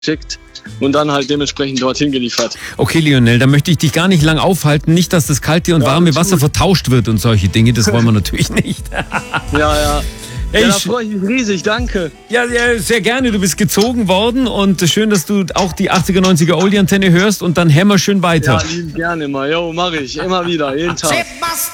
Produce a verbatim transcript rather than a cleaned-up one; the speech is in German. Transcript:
geschickt und dann halt dementsprechend dorthin geliefert. Okay, Lionel, da möchte ich dich gar nicht lang aufhalten. Nicht, dass das kalte und Ja, warme alles Wasser gut. vertauscht wird und solche Dinge. Das wollen wir natürlich nicht. Ja, ja. Hey, Ja, da sch- freue ich mich riesig, danke. Ja, ja, sehr gerne. Du bist gezogen worden und schön, dass du auch die achtziger, neunziger Oldie-Antenne hörst und dann hämmer schön weiter. Ja, lieb gerne immer. Jo, mache ich. Immer wieder, jeden Tag.